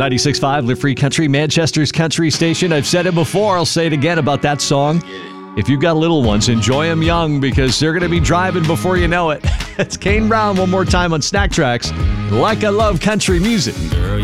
96.5 Live Free Country, Manchester's country station. I've said it before, I'll say it again about that song. If you've got little ones, enjoy them young because they're going to be driving before you know it. It's Kane Brown one more time on Snack Tracks. Like I love country music.